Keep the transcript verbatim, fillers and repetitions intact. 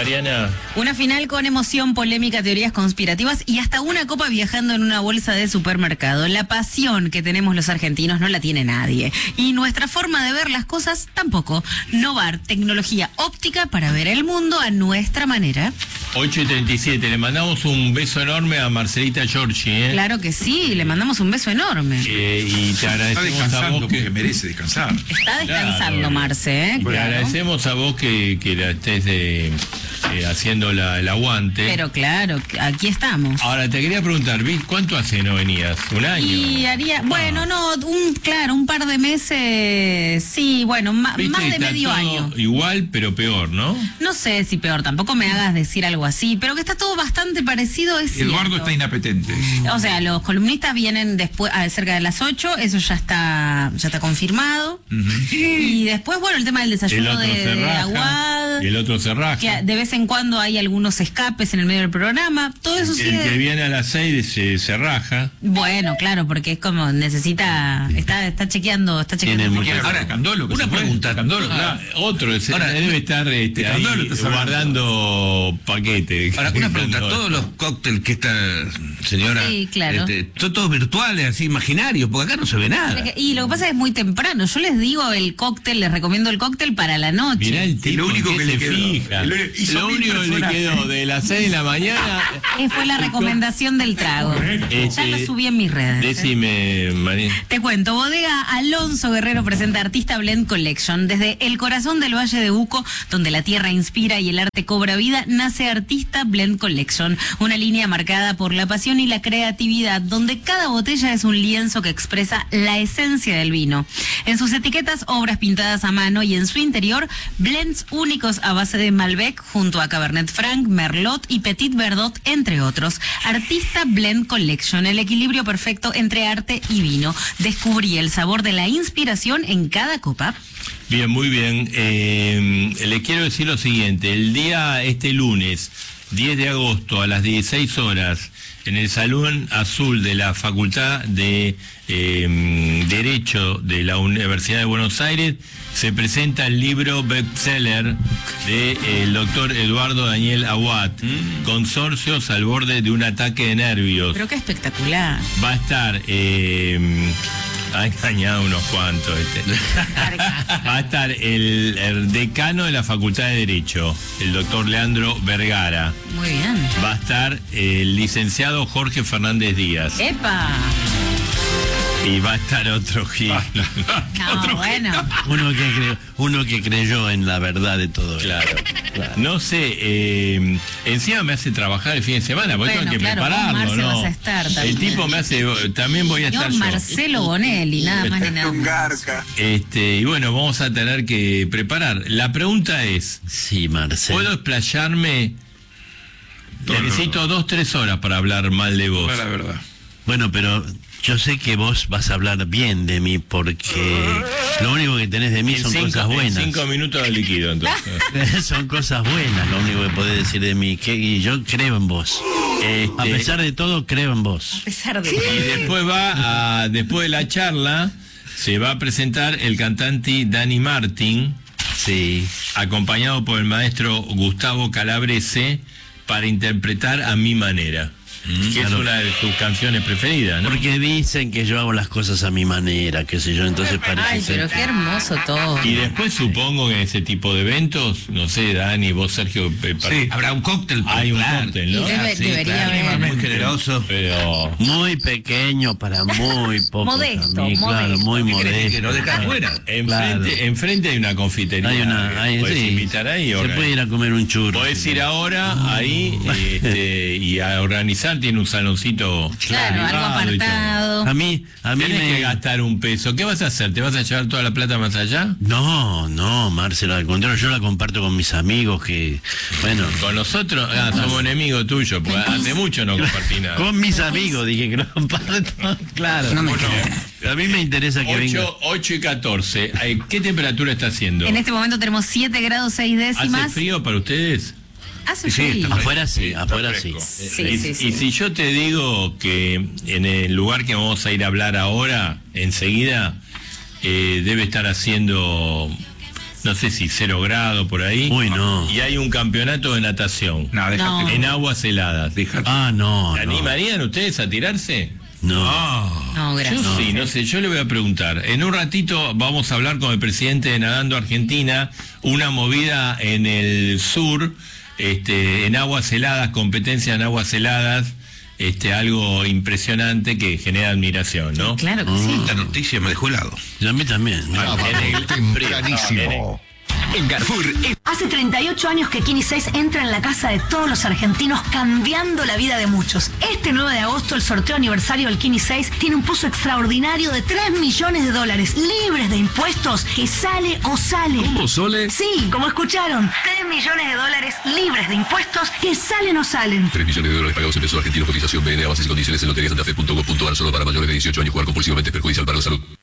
Mariana. Una final con emoción, polémica, teorías conspirativas y hasta una copa viajando en una bolsa de supermercado. La pasión que tenemos los argentinos no la tiene nadie. Y nuestra forma de ver las cosas tampoco. Novar, tecnología óptica para ver el mundo a nuestra manera. ocho y treinta y siete, le mandamos un beso enorme a Marcelita Giorgi, ¿eh? Claro que sí, le mandamos un beso enorme. Eh, y te agradecemos a vos que... porque merece descansar. Está descansando, Claro. Marce, ¿eh? Te Claro. agradecemos a vos que, que la estés de, eh, haciendo la, el aguante. Pero claro, aquí estamos. Ahora, te quería preguntar, ¿vis ¿cuánto hace no venías? ¿Un año? Y haría, bueno, no, un, claro, un par de meses, sí, bueno, ma- ¿Viste más que de está medio todo año. igual, pero peor, ¿no? No sé si peor, tampoco me hagas decir algo así, pero que está todo bastante parecido, es cierto. Eduardo está inapetente. O sea, los columnistas vienen después, a cerca de las ocho, eso ya está, ya está confirmado. Y después, bueno, el tema del El desayuno otro de, se de raja, Aguad, y el otro se raja. que de vez en cuando hay algunos escapes en el medio del programa, todo eso El sigue. que viene a las seis se, se raja. Bueno, claro, porque es como necesita, está, está chequeando, está chequeando. Tiene información. mucha- Ahora, Candolo, que Una se fue. pregunta. Candolo, Ah, claro. otro, ese- Ahora, debe estar este, de ahí Candolo estás hablando. guardando paquetes. Ahora, una pregunta, todos los cócteles que esta señora... Sí, claro. este, son todos virtuales, así, imaginarios, porque acá no se ve nada. Y lo que pasa es que es muy temprano. Yo les digo el cóctel, les recomiendo el cóctel para la noche. Mirá el Y tipo lo único en que qué le se quedó. fija. Lo- hizo Lo mil único que le personajes. quedó de las seis de la mañana. Eh, fue la recomendación del trago. Este, Ya lo subí en mis redes. ¿eh? Decime, María. Te cuento, Bodega Alonso Guerrero presenta Artista Blend Collection. Desde el corazón del Valle de Uco, donde la tierra inspira y el arte cobra vida, nace Artista Blend Collection. Una línea marcada por la pasión y la creatividad, donde cada botella es un lienzo que expresa la esencia del vino. En sus etiquetas, obras pintadas a mano y en su interior, blends únicos a base de Malbec junto a Cabernet Franc, Merlot y Petit Verdot, entre otros. Artista Blend Collection, el equilibrio perfecto entre arte y vino. Descubrí el sabor de la inspiración en cada copa. Bien, muy bien. Eh, le quiero decir lo siguiente. El día, este lunes, diez de agosto, a las dieciséis horas, en el Salón Azul de la Facultad de eh, Derecho de la Universidad de Buenos Aires, se presenta el libro bestseller del doctor Eduardo Daniel Aguad, Mm. Consorcios al borde de un ataque de nervios. Pero qué espectacular. Va a estar... Eh, ha engañado unos cuantos este. Va a estar el, el decano de la Facultad de Derecho, el doctor Leandro Vergara. Muy bien. Va a estar el licenciado Jorge Fernández Díaz. ¡Epa! Y va a estar otro Gil. No, bueno. Uno que, cre- uno que creyó en la verdad de todo esto. Claro. No sé, eh, encima me hace trabajar el fin de semana, porque Bueno, tengo que claro, vos, prepararlo, Marce, ¿no? vas a estar El también. tipo me hace, también voy a estar Señor yo. Marcelo Bonelli, nada más ni nada más. Este, y bueno, vamos a tener que preparar. La pregunta es, Sí, Marcelo. ¿puedo explayarme? No, no, Necesito dos, tres horas para hablar mal de vos. La verdad. Bueno, pero yo sé que vos vas a hablar bien de mí porque lo único que tenés de mí En son cinco, cosas en buenas. cinco minutos de líquido, entonces. Son cosas buenas lo único que podés decir de mí. Que, y yo creo en vos. Este, A pesar de todo, creo en vos. A pesar de y después va a, después de la charla, se va a presentar el cantante Dani Martin, Sí. acompañado por el maestro Gustavo Calabrese, para interpretar A Mi Manera, que claro. es una de sus canciones preferidas, ¿no? Porque dicen que yo hago las cosas a mi manera, qué sé yo, entonces parece Ay, ser pero qué hermoso todo. Y después supongo que en ese tipo de eventos, no sé, Dani, vos, Sergio, eh, par- Sí, habrá un cóctel. hay un claro. cóctel, ¿no? Y debe- Sí, debería claro, haber. muy generoso. Pero Muy pequeño para muy poco. Modesto, Claro, modesto. muy ¿Qué querés, modesto. que lo dejas fuera? enfrente, Claro. enfrente hay una confitería. Hay una, hay, Podés sí. invitar ahí. Se organi- puede ir a comer un churro. Podés ir ahora ahí este, y a organizar, tiene un saloncito. Claro, algo privado y todo. apartado. A mí, a mí Tenés me... que gastar un peso. ¿Qué vas a hacer? ¿Te vas a llevar toda la plata más allá? No, no, Marcelo, al contrario, yo la comparto con mis amigos que, bueno, Con nosotros, ah, somos enemigos tuyos, porque hace mucho no compartí nada. con mis amigos dije que lo comparto, claro. A mí me interesa que venga. ocho, ocho y catorce. Ay, ¿qué temperatura está haciendo? En este momento tenemos siete grados seis décimas. ¿Hace frío para ustedes? Hace Sí, frío. afuera sí, afuera sí. Sí, y, sí, sí. y si yo te digo que en el lugar que vamos a ir a hablar ahora, enseguida, eh, debe estar haciendo no sé si cero grado por ahí. Uy, no. Y hay un campeonato de natación. No, dejate. No. En aguas heladas. Dejate. Ah, no. ¿Se no. animarían ustedes a tirarse? No. No, gracias. Yo sí, no sé, yo le voy a preguntar. En un ratito vamos a hablar con el presidente de Nadando Argentina, una movida en el sur, este, en aguas heladas, competencia en aguas heladas, este, algo impresionante que genera admiración, ¿no? Claro que sí. Esta noticia me dejó helado. Y a mí también. En el- Tempranísimo. En Carrefour, Hace treinta y ocho años que Kini seis entra en la casa de todos los argentinos, cambiando la vida de muchos. Este nueve de agosto, el sorteo aniversario del Kini seis tiene un pozo extraordinario de tres millones de dólares, libres de impuestos, que sale o sale. ¿cómo, Sole? Sí, como escucharon, tres millones de dólares libres de impuestos, que salen o salen. tres millones de dólares pagados en pesos argentinos, cotización B N A, bases y condiciones en loteriasantafe punto gov punto ar, solo para mayores de dieciocho años. Jugar compulsivamente es perjudicial para la salud.